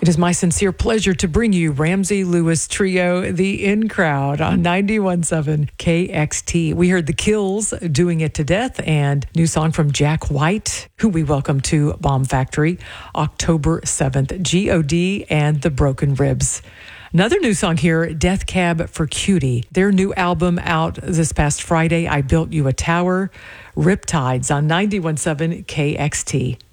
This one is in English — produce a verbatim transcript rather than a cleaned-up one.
It is my sincere pleasure to bring you Ramsey Lewis Trio, The In Crowd on ninety-one point seven K X T. We heard The Kills, Doing It to Death, and new song from Jack White, who we welcome to Bomb Factory, October seventh, G O D and The Broken Ribs. Another new song here, Death Cab for Cutie. Their new album out this past Friday, I Built You a Tower. Riptides on ninety-one point seven K X T.